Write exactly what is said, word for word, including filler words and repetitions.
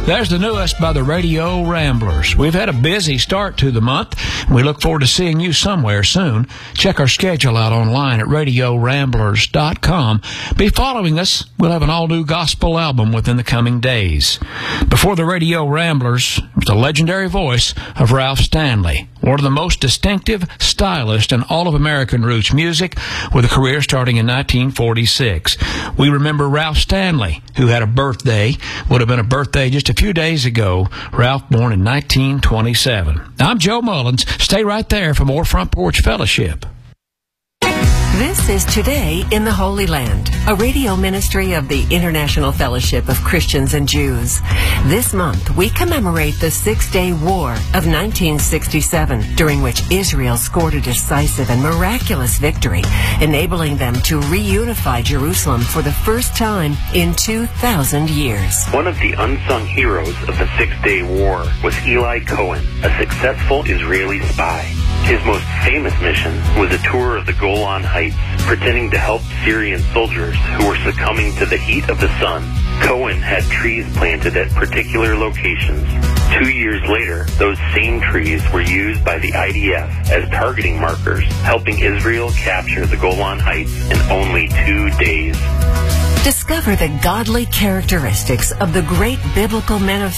There's the newest by the Radio Ramblers. We've had a busy start to the month. We look forward to seeing you somewhere soon. Check our schedule out online at radio ramblers dot com. Be following us. We'll have an all-new gospel album within the coming days. Before the Radio Ramblers was the legendary voice of Ralph Stanley, one of the most distinctive stylists in all of American roots music, with a career starting in nineteen forty-six. We remember Ralph Stanley, who had a birthday, would have been a birthday just a few days ago. Ralph born in nineteen twenty-seven. I'm Joe Mullins. Stay right there for more Front Porch Fellowship. This is Today in the Holy Land, a radio ministry of the International Fellowship of Christians and Jews. This month, we commemorate the Six-Day War of nineteen sixty-seven, during which Israel scored a decisive and miraculous victory, enabling them to reunify Jerusalem for the first time in two thousand years. One of the unsung heroes of the Six-Day War was Eli Cohen, a successful Israeli spy. His most famous mission was a tour of the Golan Heights, pretending to help Syrian soldiers who were succumbing to the heat of the sun. Cohen had trees planted at particular locations. Two years later, those same trees were used by the I D F as targeting markers, helping Israel capture the Golan Heights in only two days. Discover the godly characteristics of the great biblical men of